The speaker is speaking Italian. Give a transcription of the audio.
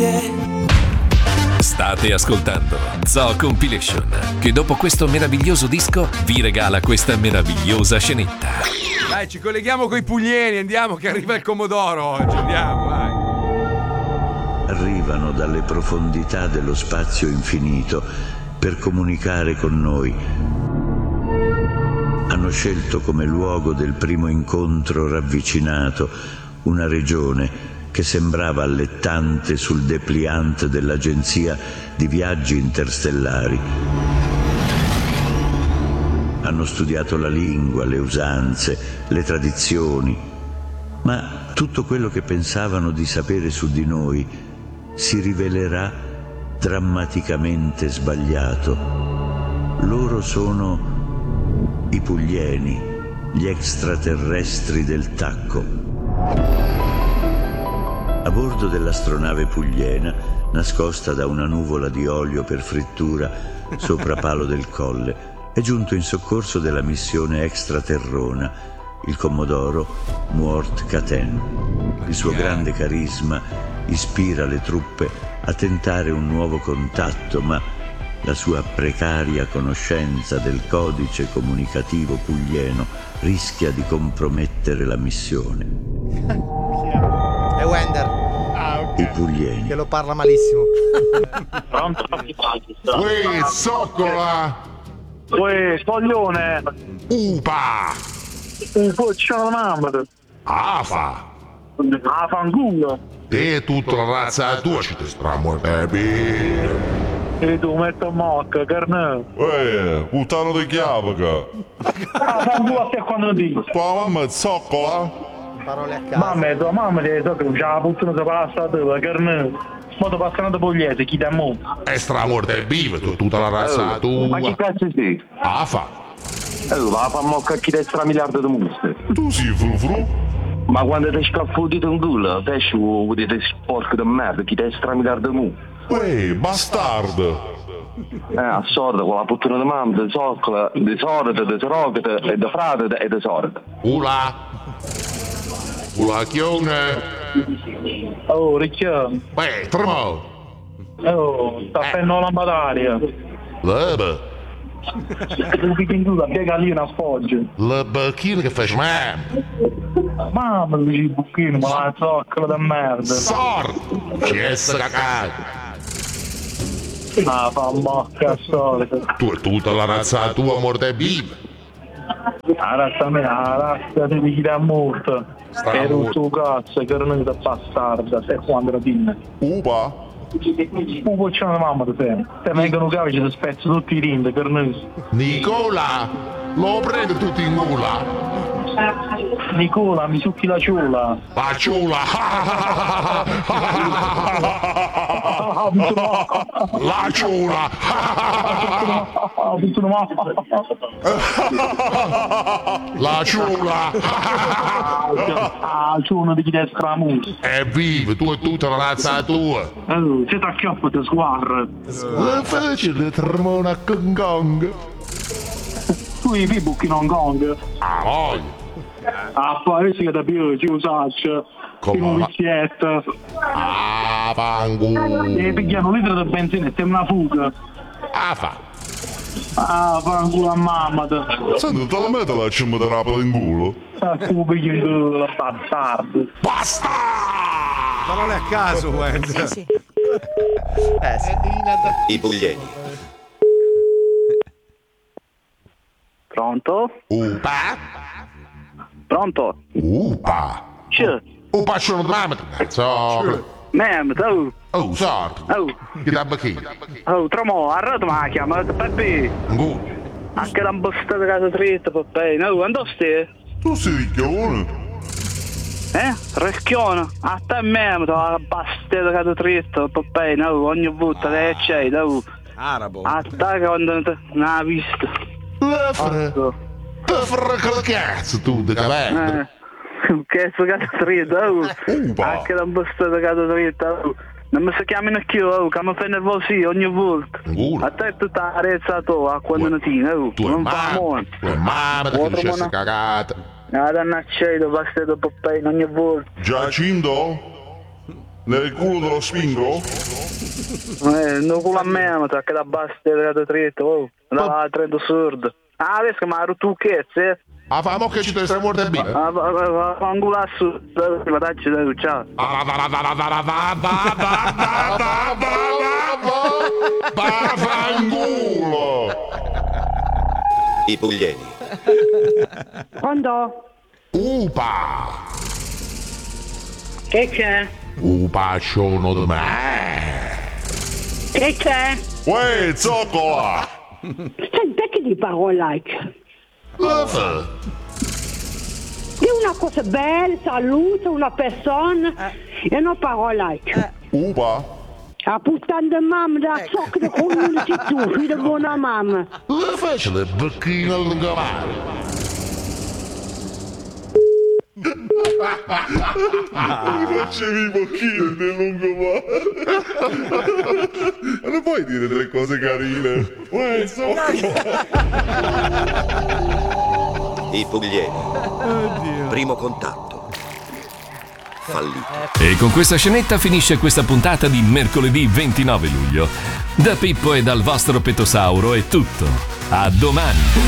State ascoltando Zoo Compilation, che dopo questo meraviglioso disco vi regala questa meravigliosa scenetta. Dai, ci colleghiamo coi puglieni, andiamo che arriva il Comodoro oggi, andiamo, vai. Arrivano dalle profondità dello spazio infinito per comunicare con noi. Hanno scelto come luogo del primo incontro ravvicinato una regione che sembrava allettante sul dépliant dell'agenzia di viaggi interstellari. Hanno studiato la lingua, le usanze, le tradizioni, ma tutto quello che pensavano di sapere su di noi si rivelerà drammaticamente sbagliato. Loro sono i puglieni, gli extraterrestri del tacco. A bordo dell'astronave pugliena, nascosta da una nuvola di olio per frittura sopra Palo del Colle, è giunto in soccorso della missione extraterrona il commodoro Muort Caten. Il suo grande carisma ispira le truppe a tentare un nuovo contatto, ma la sua precaria conoscenza del codice comunicativo puglieno rischia di compromettere la missione. È Wender. I puglieni che lo parla malissimo. Pronto? Uè, zoccola! Uè, coglione! Upa! Un po' c'è la mamma! Afa! Ah, fanculo! E tutta la razza tua ci ti stramo, baby! E tu metti a mocca, carne! puttana di chiavaca! Ah, fanculo a te quando dici! Tua mamma è zoccola? Parole a caso. Tua mamma ti so che c'ha la puttana di pasta tua, carne! Ma ti passano da pugliese, chi ti ammo? È stramorte viva tutta la razza tua! Ma chi cazzo sei? Afa! Va a fare mocca chi destra miliardo di mustre. Tu sei frufru? Ma quando ti scaffodito in culo, te vedete sporco di merda, chi destra miliardo di mustre. Bastardo! A sorda, con la puttana di mamma, di zoccola, di sorda, di sorocata, e di frate e di sorda. Ula! Ulacchione! Oh, ricchio! Tremo! Oh, sta facendo la lampadaria! Lebe! Tu picchi in culo, piega lì una sfoggia! La bacchina che fai mamma! Mamma, dici il buchino, ma la zoccola da merda! Sordo! Ci essa cacata! Ah, fa mocca solita! Tu e tutta la razza tua morte viva! La razza mia, la razza di chi ti ha morto! Ero il tuo cazzo, che non è bastarda, sai quando la pinna? Upa? Un po' c'è una mamma di te. Te vengono cavi, ci spezzo tutti i rinde, per noi. Nicola! Lo prendo tutti in gola! Nicola, mi succhi la ciula! La ciula! La ciula! La ciula! Ah, ciula di chi te scramus! È vivo, tu e tutta la razza tua! Oh, se t'acchiappo te sguarra! La facile tremona con gong! Tu i buchi non gong! Ah, voglio! Ah, poi che da piace, usaccio! Come un la- vizzietto! Ah, pangu! E pigliano un litro di benzina e te una fuga! Afa! Ah, fanculo a mamma te! Senti, te la metto la cimma di rapido in culo? Ah, tu pigli in culo, bastardo! Basta! Parole a caso, Wender. Sì. I puglieni. Pronto? Upa! Pronto? Upa! C'è? Upa sono dramma! So! Mem, tu! Oh, sordo! Oh! Che da bacchino? Oh, tramo, arredo ma chiama, Peppe! Ngu! Anche la busta di casa dritta, Peppe! No, quando stai? Tu sei ricchione! Recchione! A te mem, la busta di casa dritta, Peppe! No, ogni volta che c'è, no! Arabo. A te quando non ha visto! Te frega la cazzo tu di capello! Che sto casa dritta, oh! Upa! Anche la busta di casa dritta, oh! Non mi si chiamano più, oh, che mi fai nervosi ogni volta. Ngu! A te è tutta arezzato a quando non ti, oh! Tu è Non fa mamma! amore! Tu è mamma che Vuotro dice mono- cagata! Nada na cedo, basta do papai, non ne vuol. Giacinto? Nel culo dello spingo? No culo a me, ma che da basta da dritto, oh. Da 30 sordo. Ah, vedi che mi ha rotto un cazzo, Ah, famo che ci te stai morte bene. Angula su, dacci da ciao. Vaffanculo! I puglieni. Quando? Upa! Che c'è? Upa sono di me! Che c'è? Uè, zoccola! Senti, che di parolacce? È una cosa bella, saluta una persona e non parolacce. Upa? A puttana di mamma da zocco di coglione sei tu, figlio di buona mamma. Cosa faccio le bocchine al lungomare? Mi facevi i bocchini del lungomare? Non puoi dire delle cose carine? Uè, I puglieni. Primo contatto. Fallito. E con questa scenetta finisce questa puntata di mercoledì 29 luglio. Da Pippo e dal vostro Petosauro è tutto. A domani.